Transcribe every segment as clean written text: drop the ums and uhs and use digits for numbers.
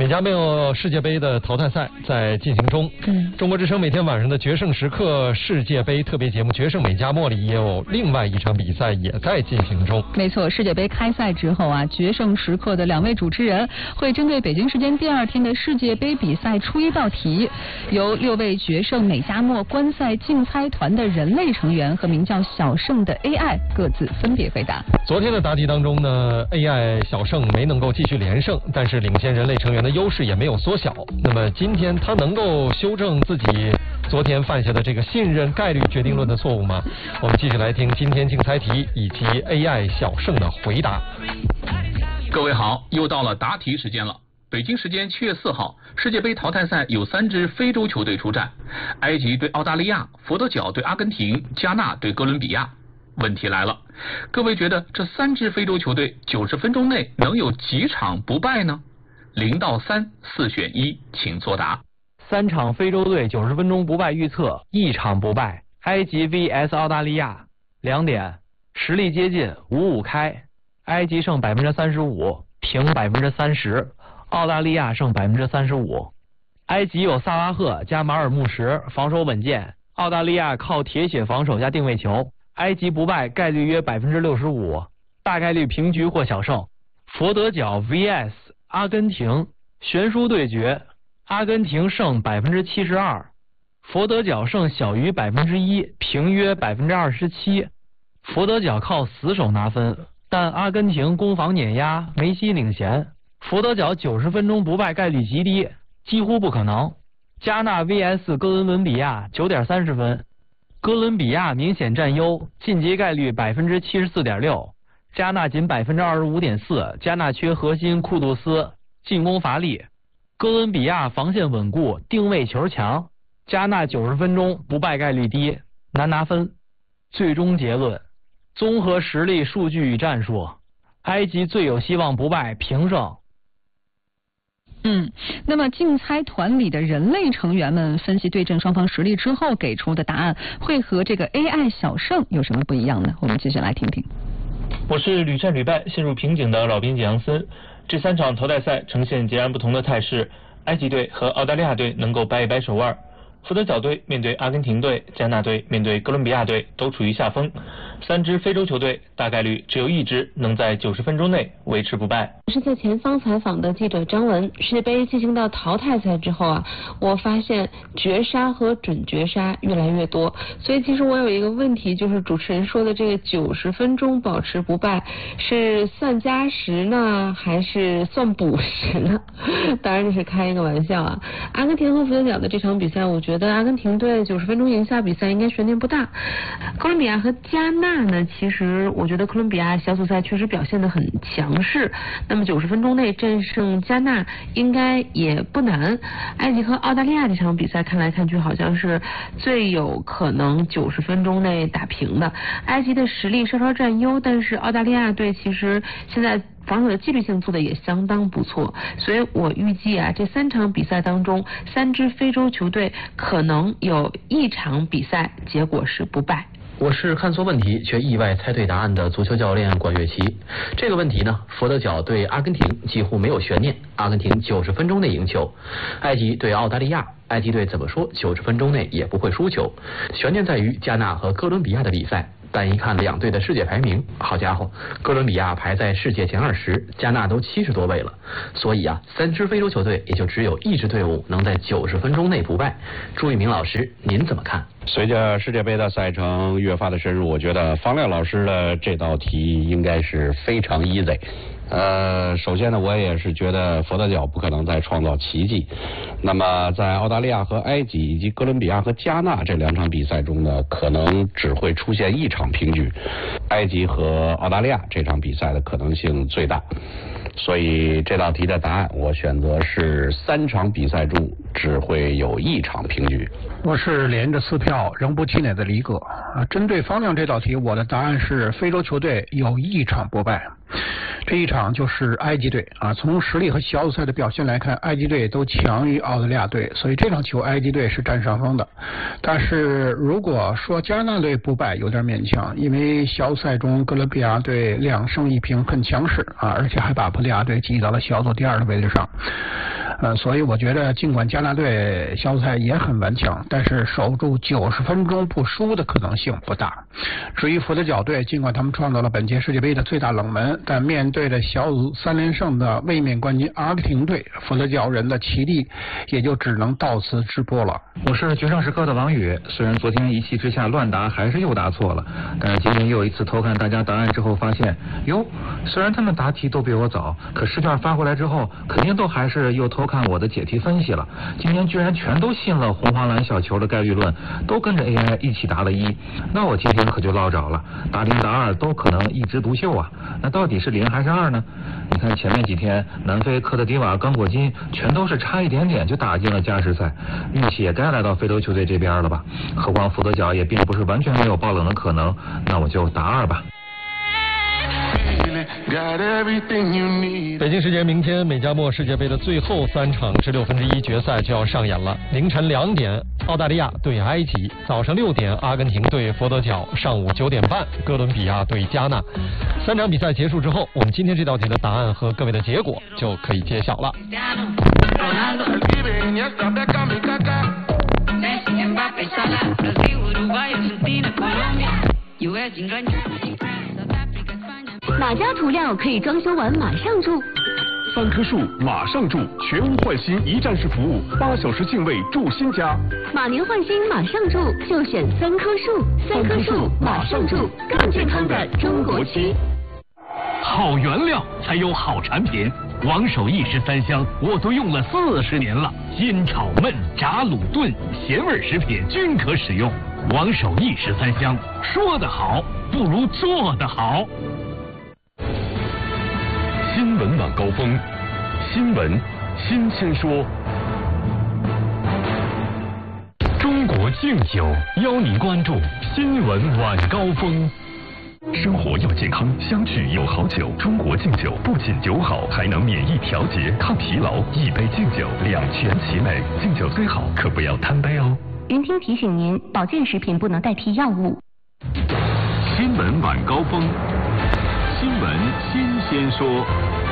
美加墨世界杯的淘汰赛在进行中。中国之声每天晚上的决胜时刻世界杯特别节目《决胜美加墨》里也有另外一场比赛也在进行中。 没错，世界杯开赛之后啊，决胜时刻的2位主持人会针对北京时间第2天的世界杯比赛出一道题，由6位决胜美加墨观赛竞猜团的人类成员和名叫小胜的 AI 各自分别回答。 昨天的答题当中呢 ，AI 小胜没能够继续连胜，但是领先人类成员的优势也没有缩小。那么今天他能够修正自己昨天犯下的这个信任概率决定论的错误吗？我们继续来听今天竞猜题以及 AI 小胜的回答。 各位好，又到了答题时间了。北京时间7月4号，世界杯淘汰赛有3支非洲球队出战，埃及对澳大利亚，佛得角对阿根廷，加纳对哥伦比亚。问题来了，各位觉得这3支非洲球队90分钟内能有几场不败呢？0到3，4选1，请作答。 3场非洲队90分钟不败预测，1场不败。埃及 vs 澳大利亚，2点，实力接近，5-5开。埃及胜35%，平30%，澳大利亚胜35%。埃及有萨拉赫加马尔穆什，防守稳健；澳大利亚靠铁血防守加定位球。埃及不败概率约65%，大概率平局或小胜。佛得角 vs 阿根廷，悬殊对决，阿根廷胜72%，佛得角胜小于1%，平约27%。佛得角靠死守拿分，但阿根廷攻防碾压，梅西领衔。佛得角90分钟不败概率极低，几乎不可能。加纳 vs 哥伦比亚9.30分。哥伦比亚明显占优，晋级概率74.6%，加纳仅25.4%，加纳缺核心库杜斯，进攻乏力。哥伦比亚防线稳固，定位球强，加纳90分钟不败概率低，难拿分。最终结论，综合实力、数据与战术，埃及最有希望不败，平胜。 那么竞猜团里的人类成员们分析对阵双方实力之后给出的答案，会和这个 AI 小胜有什么不一样呢？我们继续来听听。 我是屡战屡败、陷入瓶颈的老兵简杨森。这3场淘汰赛呈现截然不同的态势，埃及队和澳大利亚队能够掰一掰手腕，佛得角队面对阿根廷队，加纳队面对哥伦比亚队都处于下风。3支非洲球队大概率只有1支能在90分钟内维持不败。 我是在前方采访的记者张文。世界杯进行到淘汰赛之后啊，我发现绝杀和准绝杀越来越多，所以其实我有一个问题，就是主持人说的这个90分钟保持不败是算加时呢，还是算补时呢？当然这是开一个玩笑啊。阿根廷和佛得角的这场比赛，我觉得阿根廷队90分钟赢下比赛应该悬念不大。哥伦比亚和加纳呢，其实我觉得哥伦比亚小组赛确实表现得很强势，那么90分钟内战胜加纳应该也不难。埃及和澳大利亚这场比赛看来看去好像是最有可能90分钟内打平的。埃及的实力稍稍占优，但是澳大利亚队其实现在防守的纪律性做的也相当不错，所以我预计啊，这3场比赛当中，3支非洲球队可能有1场比赛结果是不败。 我是看错问题却意外猜对答案的足球教练管乐琪。这个问题呢，佛得角对阿根廷几乎没有悬念，阿根廷90分钟内赢球。埃及对澳大利亚，埃及队怎么说90分钟内也不会输球。悬念在于加纳和哥伦比亚的比赛。但一看2队的世界排名，好家伙，哥伦比亚排在世界前20，加纳都70多位了。所以啊，3支非洲球队也就只有1支队伍能在90分钟内不败。朱一鸣老师，您怎么看？ 随着世界杯的赛程越发的深入，我觉得方亮老师的这道题应该是非常 easy。首先呢，我也是觉得佛得角不可能再创造奇迹。那么在澳大利亚和埃及以及哥伦比亚和加纳这2场比赛中呢，可能只会出现1场平局。埃及和澳大利亚这场比赛的可能性最大。所以这道题的答案我选择是3场比赛中只会有1场平局。 我是连着4票仍不气馁的黎哥。针对方亮这道题，我的答案是非洲球队有1场不败。这一场就是埃及队啊，从实力和小组赛的表现来看，埃及队都强于澳大利亚队，所以这场球埃及队是占上风的。但是如果说加纳队不败有点勉强，因为小组赛中哥伦比亚队2胜1平很强势啊，而且还把葡萄牙队挤到了小组第2的位置上。 所以我觉得尽管加纳队小组赛也很顽强，但是守住90分钟不输的可能性不大。至于佛得角队，尽管他们创造了本届世界杯的最大冷门，但面对着小组3连胜的卫冕冠军阿根廷队，佛得角人的奇迹也就只能到此止步了。 我是决胜时刻的王宇，虽然昨天一气之下乱答还是又答错了，但是今天又一次偷看大家答案之后发现，哟，虽然他们答题都比我早，可试卷发回来之后肯定都还是又偷看我的解题分析了。今天居然全都信了红黄蓝小球的概率论，都跟着 AI 一起答了1，那我今天可就落着了，答0答2都可能一枝独秀啊。那到底是0还是2呢？你看前面几天南非科特迪瓦刚果金全都是差一点点就打进了加时赛，运气也该来到非洲球队这边了吧。何况佛得角也并不是完全没有爆冷的可能，那我就答2吧。 北京时间明天，美加墨世界杯的最后3场16分之1决赛就要上演了。凌晨2点，澳大利亚对埃及；早上6点，阿根廷对佛得角；上午9点半，哥伦比亚对加纳。3场比赛结束之后，我们今天这道题的答案和各位的结果就可以揭晓了。 哪家涂料可以装修完马上住？3棵树马上住，全屋换新一站式服务，8小时净位住新家。马年换新马上住，就选3棵树，3棵树马上住，更健康的中国漆。 好原料才有好产品，王守义13香我都用了40年了，煎炒焖炸卤炖咸味食品均可使用。王守义13香，说得好不如做得好。 新闻晚高峰，新闻新鲜说。中国敬酒邀您关注新闻晚高峰。生活要健康，相聚有好酒。中国敬酒不仅酒好，还能免疫调节、抗疲劳。一杯敬酒，两全其美。敬酒虽好，可不要贪杯哦。 云听提醒您，保健食品不能代替药物。 新闻晚高峰，新闻新鲜说。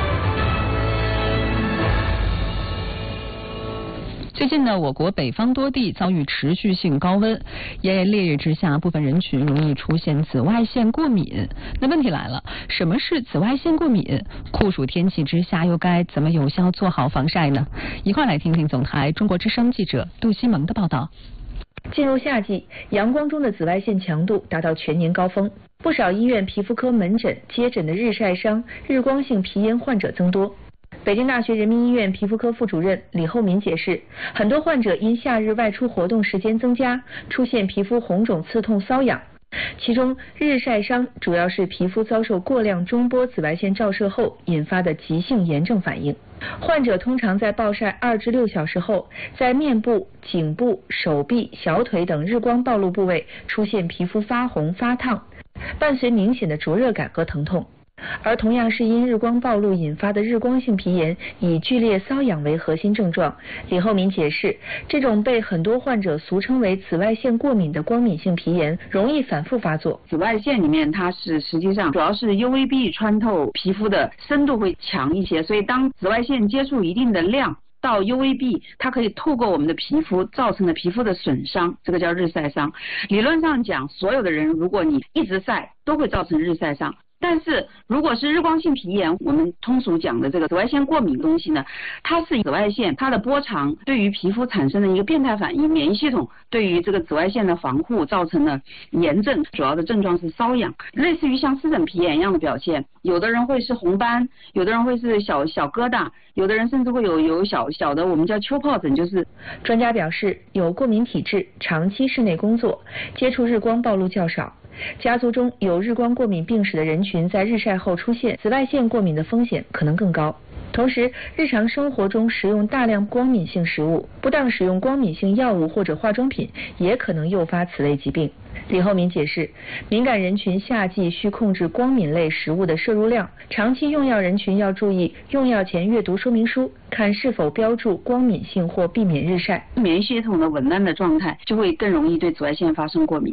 最近呢，我国北方多地遭遇持续性高温，炎炎烈日之下，部分人群容易出现紫外线过敏。那问题来了，什么是紫外线过敏？酷暑天气之下，又该怎么有效做好防晒呢？一块来听听总台中国之声记者杜西蒙的报道。 进入夏季，阳光中的紫外线强度达到全年高峰，不少医院皮肤科门诊接诊的日晒伤、日光性皮炎患者增多。北京大学人民医院皮肤科副主任李厚民解释，很多患者因夏日外出活动时间增加，出现皮肤红肿、刺痛、瘙痒。其中，日晒伤主要是皮肤遭受过量中波紫外线照射后引发的急性炎症反应。患者通常在暴晒2至6小时后，在面部、颈部、手臂、小腿等日光暴露部位出现皮肤发红、发烫，伴随明显的灼热感和疼痛。而同样是因日光暴露引发的日光性皮炎，以剧烈瘙痒为核心症状。李厚民解释，这种被很多患者俗称为紫外线过敏的光敏性皮炎，容易反复发作。 紫外线里面它是实际上主要是 UVB 穿透皮肤的深度会强一些，所以当紫外线接触一定的量到 UVB， 它可以透过我们的皮肤造成的皮肤的损伤，这个叫日晒伤。理论上讲，所有的人如果你一直晒，都会造成日晒伤。但是如果是日光性皮炎，我们通俗讲的这个紫外线过敏东西呢，它是紫外线它的波长对于皮肤产生的一个变态反应，免疫系统对于这个紫外线的防护造成了炎症，主要的症状是瘙痒，类似于像湿疹皮炎一样的表现。有的人会是红斑，有的人会是小疙瘩，有的人甚至会有小小的我们叫丘疱疹。就是专家表示，有过敏体质、长期室内工作、接触日光暴露较少、家族中有日光过敏病史的人群，在日晒后出现紫外线过敏的风险可能更高。同时，日常生活中食用大量光敏性食物，不当使用光敏性药物或者化妆品，也可能诱发此类疾病。李厚民解释，敏感人群夏季需控制光敏类食物的摄入量，长期用药人群要注意用药前阅读说明书，看是否标注光敏性或避免日晒。 免疫系统的紊乱的状态，就会更容易对紫外线发生过敏的。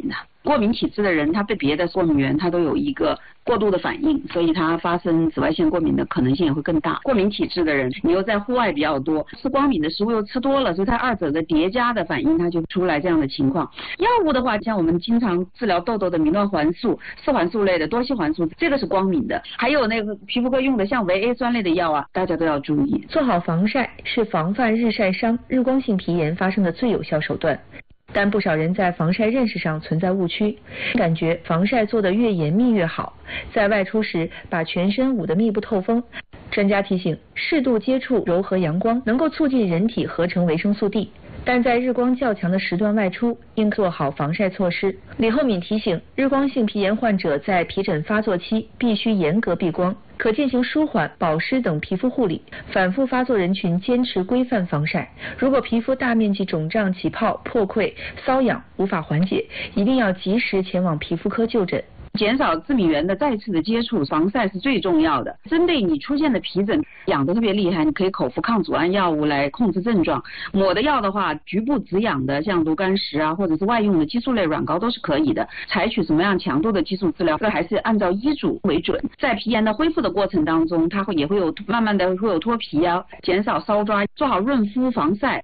过敏体质的人，他对别的过敏源他都有一个过度的反应，所以他发生紫外线过敏的可能性也会更大。过敏体质的人，你又在户外比较多，吃光敏的食物又吃多了，所以它二者的叠加的反应，它就出来这样的情况。药物的话，像我们经常治疗痘痘的米诺环素、四环素类的多烯环素，这个是光敏的。还有那个皮肤科用的像维 A 酸类的药啊，大家都要注意。 做好防晒是防范日晒伤、日光性皮炎发生的最有效手段。但不少人在防晒认识上存在误区，感觉防晒做得越严密越好，在外出时把全身捂得密不透风。专家提醒，适度接触柔和阳光能够促进人体合成维生素 D， 但在日光较强的时段外出，应做好防晒措施。李厚敏提醒，日光性皮炎患者在皮疹发作期必须严格避光，可进行舒缓、保湿等皮肤护理。反复发作人群坚持规范防晒。如果皮肤大面积肿胀、起泡、破溃、瘙痒无法缓解，一定要及时前往皮肤科就诊。 减少致敏源的再次的接触，防晒是最重要的。针对你出现的皮疹痒得特别厉害，你可以口服抗组胺药物来控制症状。抹的药的话，局部止痒的，像炉甘石啊，或者是外用的激素类软膏都是可以的。采取什么样强度的激素治疗，这还是按照医嘱为准。在皮炎的恢复的过程当中，它也会有慢慢的会有脱皮啊，减少搔抓，做好润肤防晒。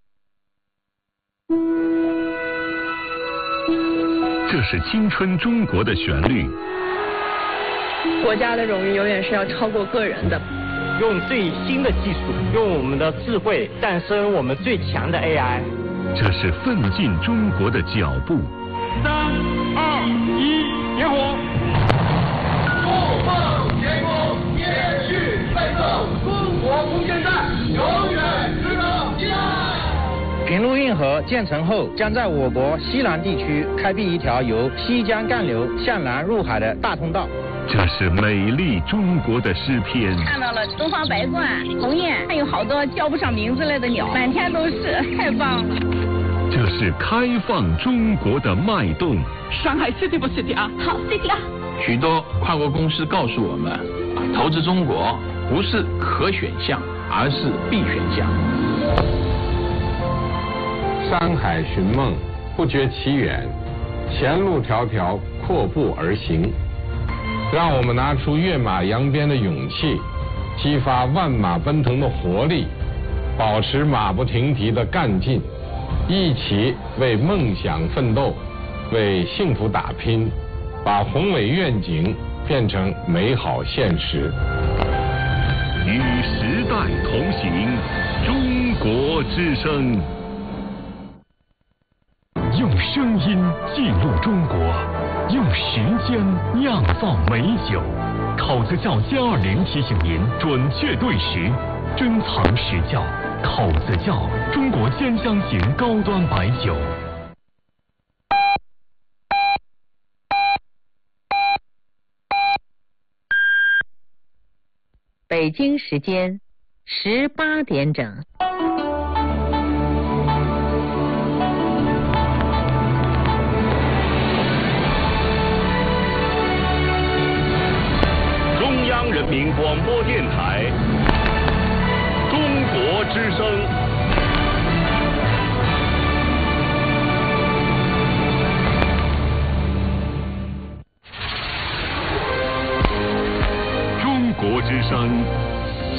这是青春中国的旋律。 国家的荣誉永远是要超过个人的。 用最新的技术，用我们的智慧诞生我们最强的 AI。 这是奋进中国的脚步。 3、2、1，点火！不放前功，延续奋斗，中国空间站永远值得期待。 平陆运河建成后，将在我国西南地区开辟一条由西江干流向南入海的大通道。 这是美丽中国的诗篇。 看到了东方白鹳、鸿雁，还有好多叫不上名字来的鸟，满天都是，太棒了。 这是开放中国的脉动。 上海 City 不 City 啊？ 好 City 啊！ 许多跨国公司告诉我们，投资中国不是可选项，而是必选项。 山海寻梦，不觉其远；前路迢迢，阔步而行。让我们拿出跃马扬鞭的勇气，激发万马奔腾的活力，保持马不停蹄的干劲，一起为梦想奋斗，为幸福打拼，把宏伟愿景变成美好现实。 与时代同行，中国之声。用声音记录中国，用时间酿造美酒。口子窖720提醒您准确对时，珍藏实窖。口子窖，中国10香型高端白酒。 北京时间18点整。 中央人民广播电台，中国之声。